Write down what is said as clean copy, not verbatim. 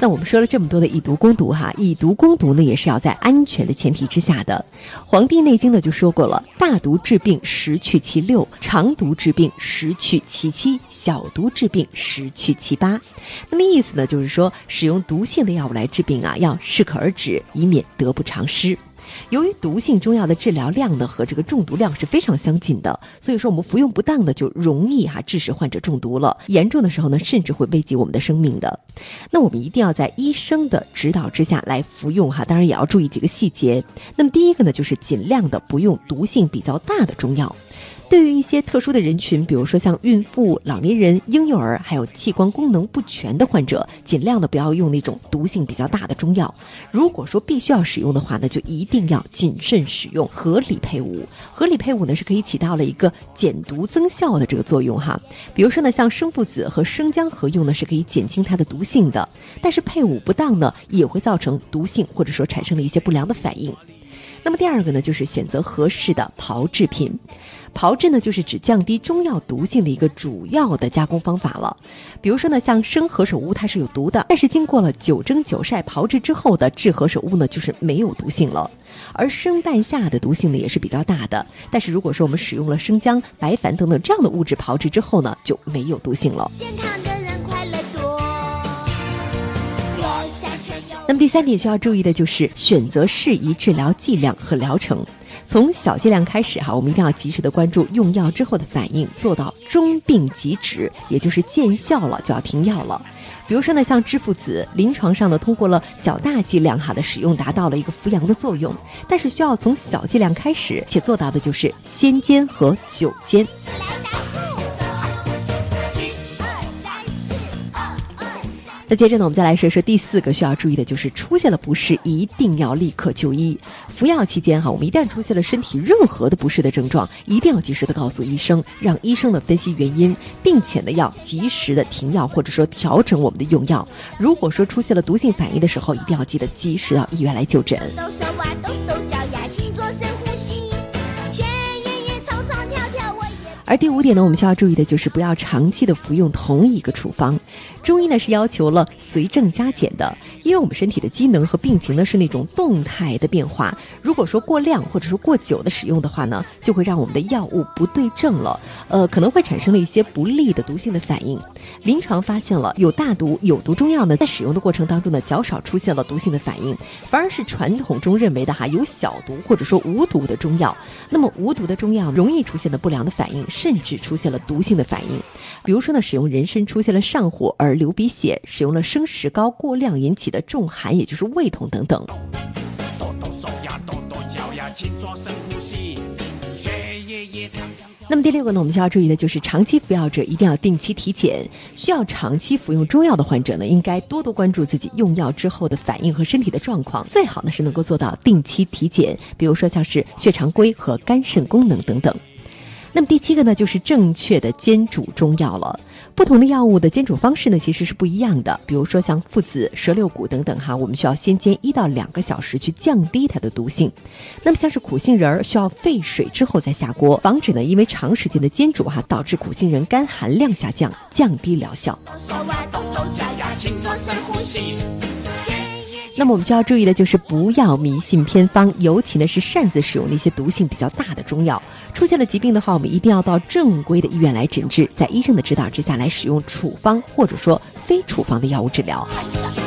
那我们说了这么多的以毒攻毒哈，以毒攻毒呢也是要在安全的前提之下的。黄帝内经呢就说过了，大毒治病十去其六，长毒治病十去其七，小毒治病十去其八。那么意思呢就是说，使用毒性的药物来治病啊，要适可而止，以免得不偿失。由于毒性中药的治疗量呢和这个中毒量是非常相近的，所以说我们服用不当的就容易致使患者中毒了，严重的时候呢甚至会危及我们的生命的。那我们一定要在医生的指导之下来服用当然也要注意几个细节。那么第一个呢就是尽量的不用毒性比较大的中药。对于一些特殊的人群，比如说像孕妇、老年人、婴幼儿，还有器官功能不全的患者，尽量的不要用那种毒性比较大的中药。如果说必须要使用的话呢，就一定要谨慎使用合理配伍。合理配伍呢是可以起到了一个减毒增效的这个作用哈。比如说呢，像生附子和生姜合用呢是可以减轻它的毒性的，但是配伍不当呢也会造成毒性或者说产生了一些不良的反应。那么第二个呢，就是选择合适的炮制品。炮制呢，就是指降低中药毒性的一个主要的加工方法了。比如说呢，像生何首乌它是有毒的，但是经过了9蒸9晒炮制之后的制何首乌呢，就是没有毒性了。而生半夏的毒性呢也是比较大的，但是如果说我们使用了生姜、白矾等等这样的物质炮制之后呢，就没有毒性了。 健康的人快乐多。 那么第三点需要注意的就是选择适宜治疗剂量和疗程。从小剂量开始我们一定要及时的关注用药之后的反应，做到中病即止，也就是见效了就要停药了。比如说呢，像知附子，临床上呢通过了较大剂量的使用，达到了一个扶阳的作用，但是需要从小剂量开始，且做到的就是先煎和久煎。那接着呢，我们再来说说第4个需要注意的，就是出现了不适一定要立刻就医。服药期间我们一旦出现了身体任何的不适的症状，一定要及时的告诉医生，让医生呢分析原因，并且呢要及时的停药或者说调整我们的用药。如果说出现了毒性反应的时候，一定要记得及时到医院来就诊。 抖手啊抖抖脚呀，请做深呼吸，学爷爷唱唱跳跳我也。 而第5点呢，我们需要注意的就是不要长期的服用同一个处方。中医呢是要求了随症加减的，因为我们身体的机能和病情呢是那种动态的变化，如果说过量或者说过久的使用的话呢，就会让我们的药物不对症了，可能会产生了一些不利的毒性的反应。临床发现了有大毒有毒中药呢，在使用的过程当中呢，较少出现了毒性的反应，反而是传统中认为的有小毒或者说无毒的中药。那么无毒的中药容易出现的不良的反应，甚至出现了毒性的反应。比如说呢，使用人参出现了上火而流鼻血，使用了生石膏过量引起的重寒，也就是胃痛等等。那么第6个呢，我们需要注意的就是长期服药者一定要定期体检。需要长期服用中药的患者呢，应该多多关注自己用药之后的反应和身体的状况，最好呢是能够做到定期体检，比如说像是血常规和肝肾功能等等。那么第7个呢，就是正确的煎煮中药了。不同的药物的煎煮方式呢，其实是不一样的。比如说像附子、蛇六骨等等我们需要先煎1到2个小时去降低它的毒性。那么像是苦杏仁需要沸水之后再下锅，防止呢因为长时间的煎煮导致苦杏仁肝含量下降，降低疗效。那么我们需要注意的就是不要迷信偏方，尤其呢是擅自使用那些毒性比较大的中药。出现了疾病的话，我们一定要到正规的医院来诊治，在医生的指导之下来使用处方或者说非处方的药物治疗。